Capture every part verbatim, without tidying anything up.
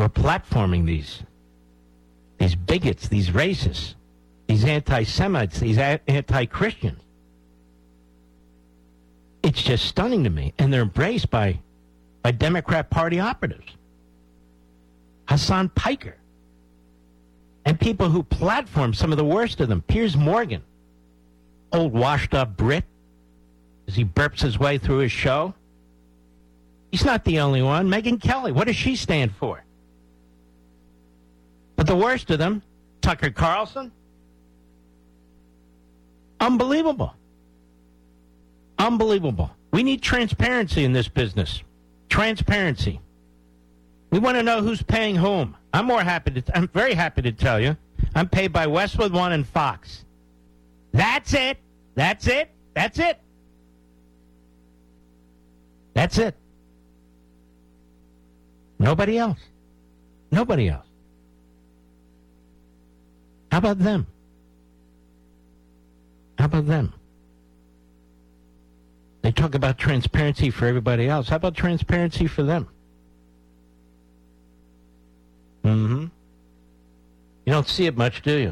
are platforming these, these bigots, these racists, these anti-Semites, these a- anti-Christians. It's just stunning to me. And they're embraced by, by Democrat Party operatives. Hassan Piker. And people who platform some of the worst of them. Piers Morgan, old washed-up Brit, as he burps his way through his show. He's not the only one. Megyn Kelly, what does she stand for? But the worst of them, Tucker Carlson, unbelievable. Unbelievable. We need transparency in this business. Transparency. We want to know who's paying whom. I'm more happy to, I'm very happy to tell you, I'm paid by Westwood One and Fox. That's it. That's it. That's it. That's it. Nobody else. Nobody else. How about them? How about them? They talk about transparency for everybody else. How about transparency for them? Mm-hmm. You don't see it much, do you?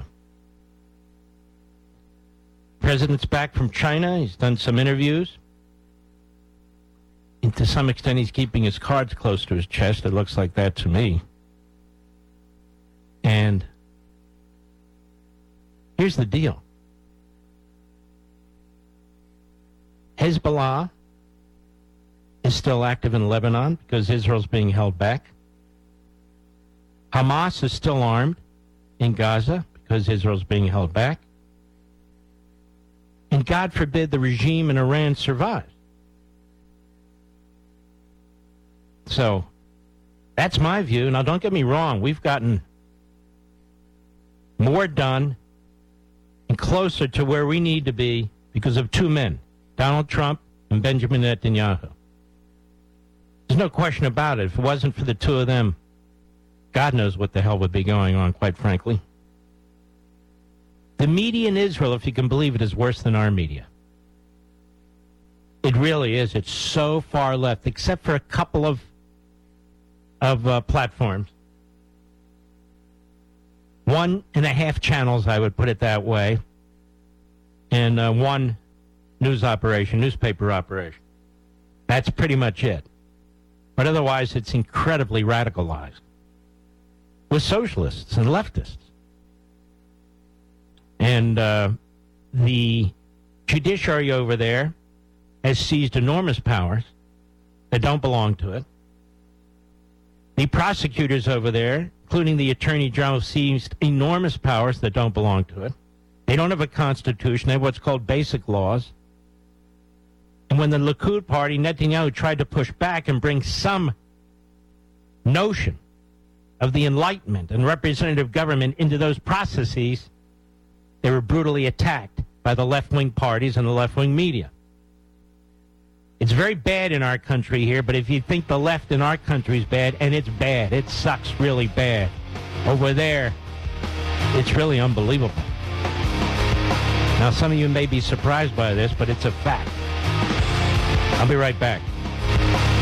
President's back from China. He's done some interviews. And to some extent, he's keeping his cards close to his chest. It looks like that to me. And here's the deal. Hezbollah is still active in Lebanon because Israel's being held back. Hamas is still armed in Gaza because Israel's being held back. And God forbid the regime in Iran survives. So that's my view. Now, don't get me wrong. We've gotten more done and closer to where we need to be because of two men, Donald Trump and Benjamin Netanyahu. There's no question about it. If it wasn't for the two of them, God knows what the hell would be going on, quite frankly. The media in Israel, if you can believe it, is worse than our media. It really is. It's so far left, except for a couple of of uh, platforms. One and a half channels, I would put it that way, and uh, one news operation, newspaper operation. That's pretty much it. But otherwise, it's incredibly radicalized with socialists and leftists. And uh, the judiciary over there has seized enormous powers that don't belong to it. The prosecutors over there, including the Attorney General, seized enormous powers that don't belong to it. They don't have a constitution. They have what's called basic laws. And when the Likud party, Netanyahu, tried to push back and bring some notion of the Enlightenment and representative government into those processes, they were brutally attacked by the left-wing parties and the left-wing media. It's very bad in our country here, but if you think the left in our country is bad, and it's bad, it sucks really bad. Over there, it's really unbelievable. Now, some of you may be surprised by this, but it's a fact. I'll be right back.